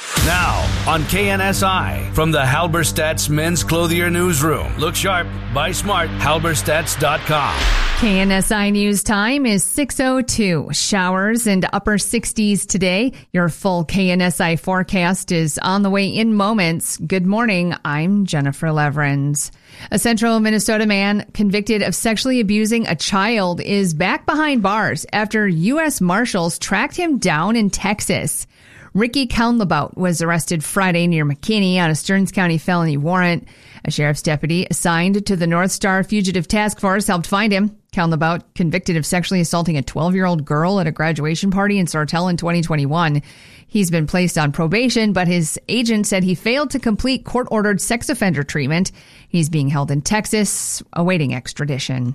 Now on K N S I from the Halberstadt's Men's Clothier Newsroom. Look sharp, buy smart, halberstadts dot com. K N S I News time is six oh two. Showers and upper sixties today. Your full K N S I forecast is on the way in moments. Good morning. I'm Jennifer Leverins. A central Minnesota man convicted of sexually abusing a child is back behind bars after U S Marshals tracked him down in Texas. Ricky Kaunlabout was arrested Friday near McKinney on a Stearns County felony warrant. A sheriff's deputy assigned to the North Star Fugitive Task Force helped find him. Kaunlabout, convicted of sexually assaulting a twelve-year-old girl at a graduation party in Sartell in twenty twenty-one. He's been placed on probation, but his agent said he failed to complete court-ordered sex offender treatment. He's being held in Texas, awaiting extradition.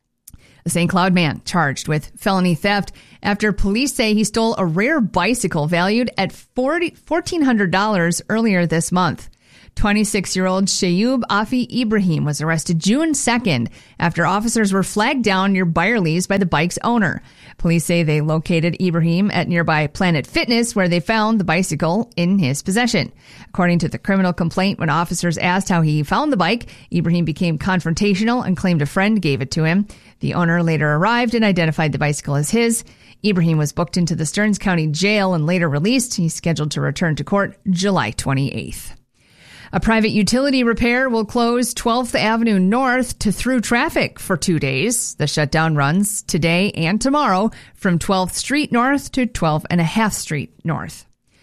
A Saint Cloud man charged with felony theft after police say he stole a rare bicycle valued at fourteen hundred dollars earlier this month. twenty-six-year-old Shayub Afi Ibrahim was arrested June second after officers were flagged down near Byerly's by the bike's owner. Police say they located Ibrahim at nearby Planet Fitness, where they found the bicycle in his possession. According to the criminal complaint, when officers asked how he found the bike, Ibrahim became confrontational and claimed a friend gave it to him. The owner later arrived and identified the bicycle as his. Ibrahim was booked into the Stearns County Jail and later released. He's scheduled to return to court July twenty-eighth. A private utility repair will close twelfth Avenue North to through traffic for two days. The shutdown runs today and tomorrow from twelfth Street North to twelfth and a half Street North.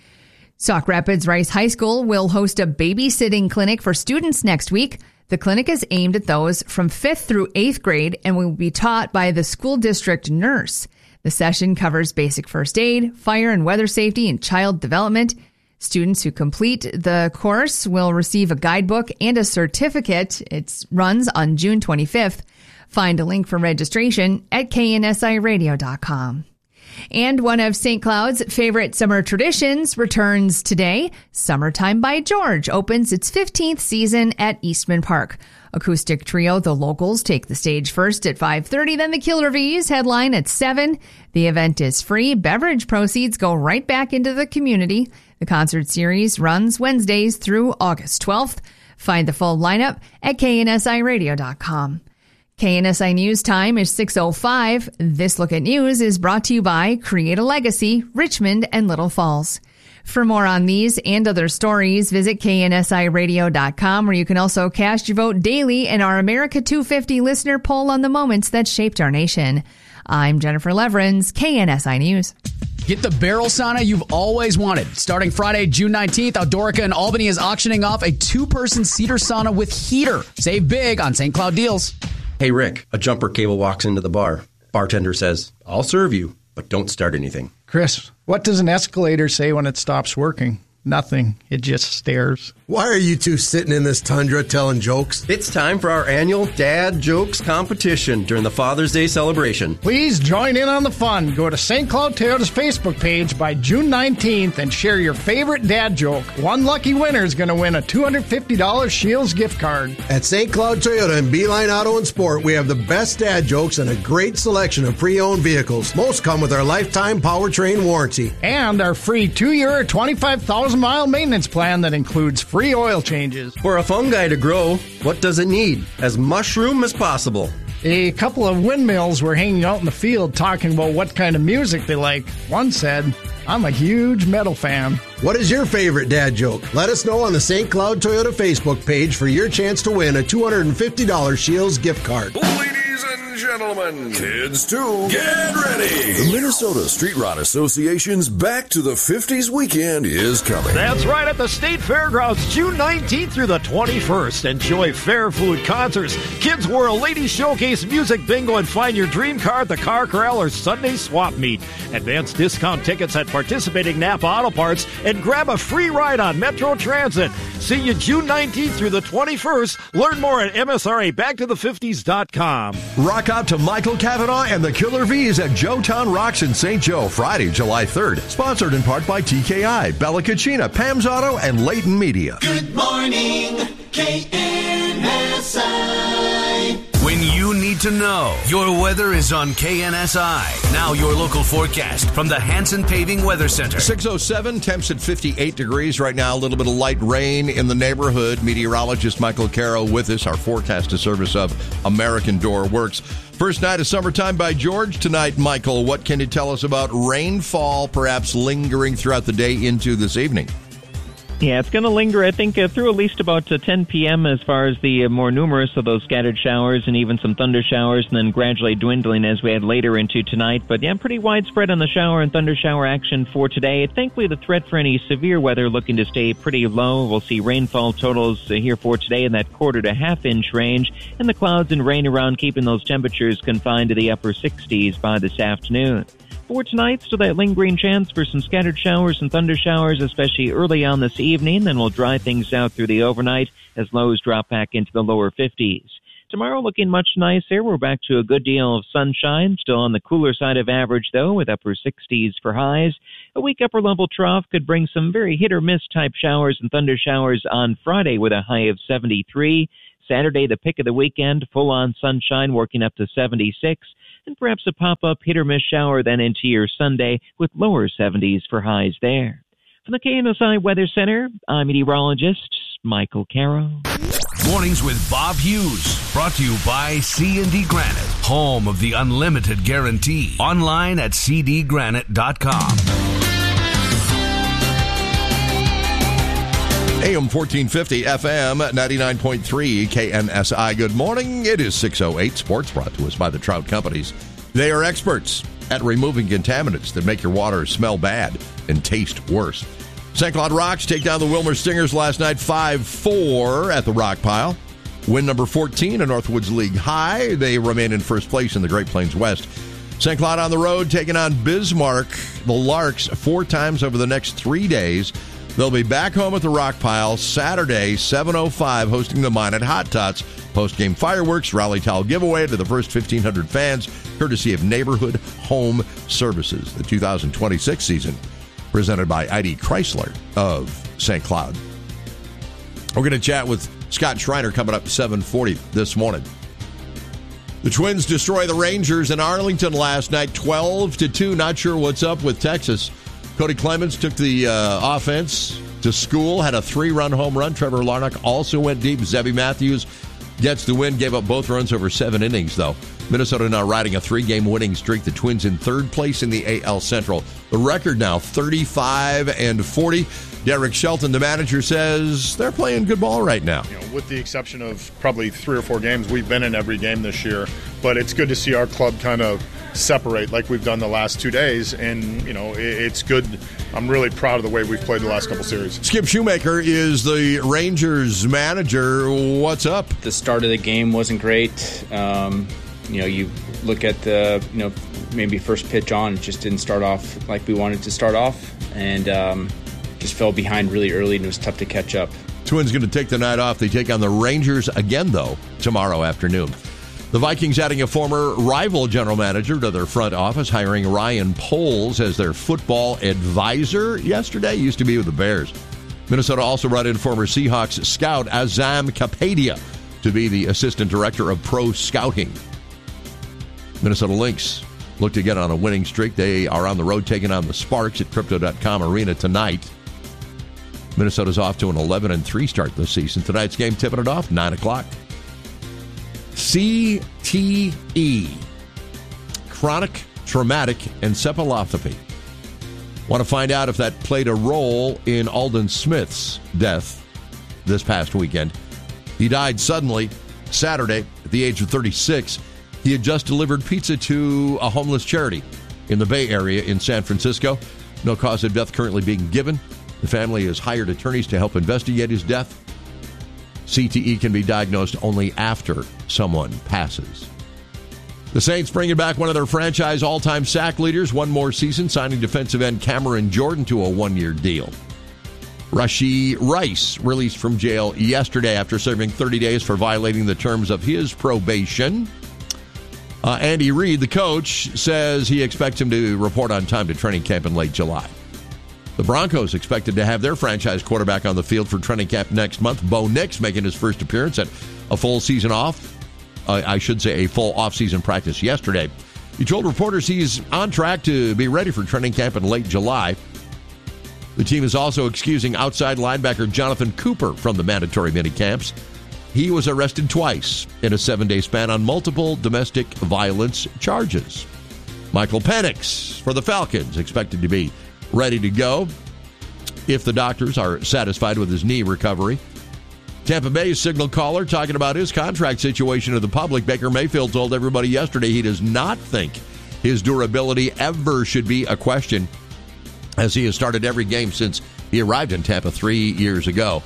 Sauk Rapids Rice High School will host a babysitting clinic for students next week. The clinic is aimed at those from fifth through eighth grade and will be taught by the school district nurse. The session covers basic first aid, fire and weather safety, and child development. Students who complete the course will receive a guidebook and a certificate. It runs on June twenty-fifth. Find a link for registration at K N S I radio dot com. And one of Saint Cloud's favorite summer traditions returns today. Summertime by George opens its fifteenth season at Eastman Park. Acoustic trio The Locals take the stage first at five thirty, then the Killer V's headline at seven. The event is free. Beverage proceeds go right back into the community. The concert series runs Wednesdays through August twelfth. Find the full lineup at K N S I radio dot com. K N S I News time is six oh five. This Look at News is brought to you by Create a Legacy, Richmond and Little Falls. For more on these and other stories, visit K N S I radio dot com, where you can also cast your vote daily in our America two fifty listener poll on the moments that shaped our nation. I'm Jennifer Leverins, K N S I News. Get the barrel sauna you've always wanted. Starting Friday, June nineteenth, Outdoorica in Albany is auctioning off a two-person cedar sauna with heater. Save big on Saint Cloud deals. Hey, Rick, a jumper cable walks into the bar. Bartender says, I'll serve you, but don't start anything. Chris, what does an escalator say when it stops working? Nothing. It just stares. Why are you two sitting in this tundra telling jokes? It's time for our annual Dad Jokes competition during the Father's Day celebration. Please join in on the fun. Go to Saint Cloud Toyota's Facebook page by June nineteenth and share your favorite dad joke. One lucky winner is going to win a two hundred fifty dollars Shields gift card. At Saint Cloud Toyota and Beeline Auto and Sport, we have the best dad jokes and a great selection of pre-owned vehicles. Most come with our lifetime powertrain warranty. And our free two-year, twenty-five thousand mile maintenance plan that includes free oil changes. For a fungi to grow, what does it need? As mushroom as possible. A couple of windmills were hanging out in the field talking about what kind of music they like. One said, I'm a huge metal fan. What is your favorite dad joke? Let us know on the Saint Cloud Toyota Facebook page for your chance to win a two hundred fifty dollars Shields gift card. Ladies and gentlemen, kids too, get ready. The Minnesota Street Rod Association's Back to the fifties weekend is coming. That's right, at the State Fairgrounds, June nineteenth through the twenty-first. Enjoy fair food concerts, Kids World, Ladies Showcase, Music Bingo, and find your dream car at the Car Corral or Sunday Swap Meet. Advanced discount tickets at participating Napa Auto Parts and grab a free ride on Metro Transit. See you June nineteenth through the twenty-first. Learn more at M S R A back to the fifties dot com. Rock out to Michael Cavanaugh and the Killer V's at Joetown Rocks in Saint Joe, Friday, July third. Sponsored in part by T K I, Bella Cucina, Pam's Auto, and Leighton Media. Good morning, K N S I. When you need to know, your weather is on K N S I. Now your local forecast from the Hanson Paving Weather Center. six oh seven, temps at fifty-eight degrees right now. A little bit of light rain in the neighborhood. Meteorologist Michael Caro with us. Our forecast is service of American Door Works. First night of Summertime by George tonight. Michael, what can you tell us about rainfall perhaps lingering throughout the day into this evening? Yeah, it's going to linger, I think, uh, through at least about uh, ten p.m. as far as the uh, more numerous of those scattered showers and even some thunder showers, and then gradually dwindling as we head later into tonight. But, yeah, pretty widespread on the shower and thunder shower action for today. Thankfully, the threat for any severe weather looking to stay pretty low. We'll see rainfall totals uh, here for today in that quarter to half-inch range, and the clouds and rain around keeping those temperatures confined to the upper sixties by this afternoon. For tonight, still that lingering chance for some scattered showers and thunder showers, especially early on this evening. Then we'll dry things out through the overnight as lows drop back into the lower fifties. Tomorrow looking much nicer. We're back to a good deal of sunshine, still on the cooler side of average, though, with upper sixties for highs. A weak upper-level trough could bring some very hit-or-miss type showers and thunder showers on Friday with a high of seventy-three. Saturday, the pick of the weekend, full-on sunshine working up to seventy-six. And perhaps a pop-up hit-or-miss shower then into your Sunday with lower seventies for highs there. From the K N S I Weather Center, I'm meteorologist Michael Caro. Mornings with Bob Hughes, brought to you by C and D Granite, home of the unlimited guarantee. Online at c d granite dot com. A M fourteen fifty, F M ninety-nine point three, K N S I. Good morning. It is six oh eight. Sports brought to us by the Trout Companies. They are experts at removing contaminants that make your water smell bad and taste worse. Saint Cloud Rocks take down the Wilmer Stingers last night five four at the Rock Pile. Win number fourteen in Northwoods League High. They remain in first place in the Great Plains West. Saint Cloud on the road taking on Bismarck, the Larks, four times over the next three days. They'll be back home at the Rock Pile Saturday, seven oh five, hosting the Minot Hot Tots. Post-game fireworks, rally towel giveaway to the first fifteen hundred fans, courtesy of Neighborhood Home Services. The two thousand twenty-six season, presented by I D Chrysler of Saint Cloud. We're going to chat with Scott Schreiner coming up at seven forty this morning. The Twins destroy the Rangers in Arlington last night, twelve to two. Not sure what's up with Texas. Cody Clemens took the uh, offense to school, had a three-run home run. Trevor Larnach also went deep. Zebby Matthews gets the win, gave up both runs over seven innings, though. Minnesota now riding a three-game winning streak. The Twins in third place in the A L Central. The record now thirty-five and forty. Derek Shelton, the manager, says they're playing good ball right now. You know, with the exception of probably three or four games, we've been in every game this year. But it's good to see our club kind of separate like we've done the last two days. And, you know, it, it's good. I'm really proud of the way we've played the last couple series. Skip Shoemaker is the Rangers manager. What's up? The start of the game wasn't great. Um, you know, you look at the, you know, maybe first pitch on, it just didn't start off like we wanted to start off. And um, just fell behind really early, and it was tough to catch up. Twins going to take the night off. They take on the Rangers again, though, tomorrow afternoon. The Vikings adding a former rival general manager to their front office, hiring Ryan Poles as their football advisor yesterday. Used to be with the Bears. Minnesota also brought in former Seahawks scout Azam Kapadia to be the assistant director of pro scouting. Minnesota Lynx look to get on a winning streak. They are on the road taking on the Sparks at Crypto dot com Arena tonight. Minnesota's off to an eleven and three start this season. Tonight's game tipping it off, nine o'clock. C T E, chronic traumatic encephalopathy. Want to find out if that played a role in Alden Smith's death this past weekend. He died suddenly Saturday at the age of thirty-six. He had just delivered pizza to a homeless charity in the Bay Area in San Francisco. No cause of death currently being given. The family has hired attorneys to help investigate his death. C T E can be diagnosed only after someone passes. The Saints bringing back one of their franchise all-time sack leaders one more season, signing defensive end Cameron Jordan to a one-year deal. Rashee Rice released from jail yesterday after serving thirty days for violating the terms of his probation. Uh, Andy Reid, the coach, says he expects him to report on time to training camp in late July. The Broncos expected to have their franchise quarterback on the field for training camp next month. Bo Nix making his first appearance at a full season off. Uh, I should say a full off-season practice yesterday. He told reporters he's on track to be ready for training camp in late July. The team is also excusing outside linebacker Jonathan Cooper from the mandatory minicamps. He was arrested twice in a seven-day span on multiple domestic violence charges. Michael Penix for the Falcons expected to be ready to go. if the doctors are satisfied with his knee recovery. Tampa Bay's signal caller talking about his contract situation to the public. Baker Mayfield told everybody yesterday he does not think his durability ever should be a question, as he has started every game since he arrived in Tampa three years ago.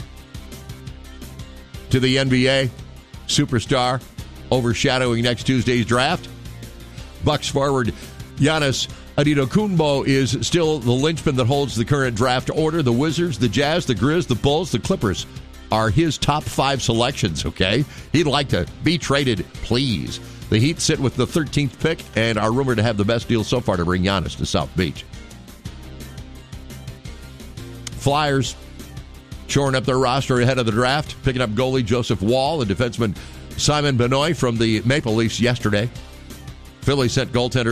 To the N B A, superstar overshadowing next Tuesday's draft. Bucks forward Giannis Antetokounmpo is still the linchpin that holds the current draft order. The Wizards, the Jazz, the Grizz, the Bulls, the Clippers are his top five selections, okay? He'd like to be traded, please. The Heat sit with the thirteenth pick and are rumored to have the best deal so far to bring Giannis to South Beach. Flyers shoring up their roster ahead of the draft, picking up goalie Joseph Wall and defenseman Simon Benoit from the Maple Leafs yesterday. Philly sent goaltender